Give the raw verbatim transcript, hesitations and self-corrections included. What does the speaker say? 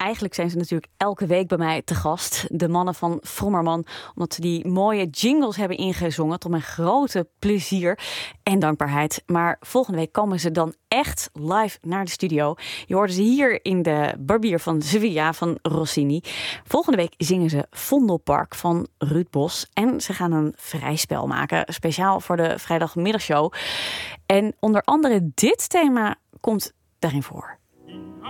eigenlijk zijn ze natuurlijk elke week bij mij te gast. De mannen van Vrommerman. Omdat ze die mooie jingles hebben ingezongen. Tot mijn grote plezier en dankbaarheid. Maar volgende week komen ze dan echt live naar de studio. Je hoorde ze hier in de Barbier van Sevilla van Rossini. Volgende week zingen ze Vondelpark van Ruud Bos. En ze gaan een vrijspel maken. Speciaal voor de vrijdagmiddagshow. En onder andere dit thema komt daarin voor.